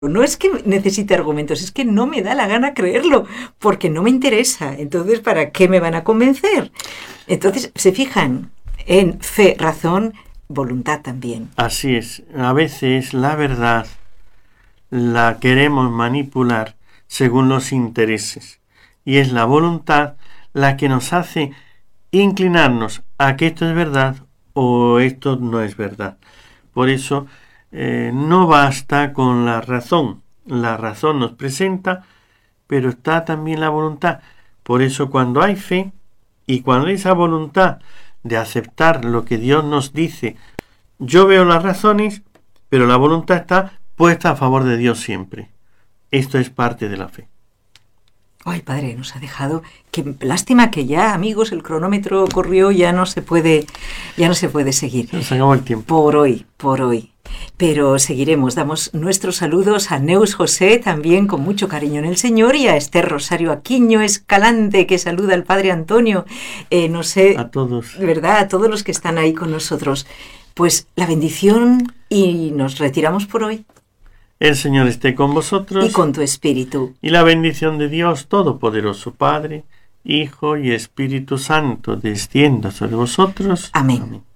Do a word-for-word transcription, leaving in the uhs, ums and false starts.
No es que necesite argumentos, es que no me da la gana creerlo, porque no me interesa. Entonces, ¿para qué me van a convencer? Entonces, se fijan en fe, razón, voluntad también. Así es. A veces la verdad la queremos manipular según los intereses. Y es la voluntad la que nos hace inclinarnos a que esto es verdad o esto no es verdad. Por eso eh, no basta con la razón. La razón nos presenta, pero está también la voluntad. Por eso cuando hay fe y cuando hay esa voluntad de aceptar lo que Dios nos dice, yo veo las razones, pero la voluntad está puesta a favor de Dios siempre. Esto es parte de la fe. Ay, padre, nos ha dejado. Qué lástima que ya, amigos, el cronómetro corrió, ya no se puede, ya no se puede seguir. Se nos acabó el tiempo. Por hoy, por hoy. Pero seguiremos. Damos nuestros saludos a Neus José, también con mucho cariño en el Señor, y a Esther Rosario Aquiño Escalante, que saluda al padre Antonio. Eh, no sé. A todos. ¿Verdad? A todos los que están ahí con nosotros. Pues la bendición y nos retiramos por hoy. El Señor esté con vosotros. Y con tu espíritu. Y la bendición de Dios Todopoderoso, Padre, Hijo y Espíritu Santo, descienda sobre vosotros. Amén. Amén.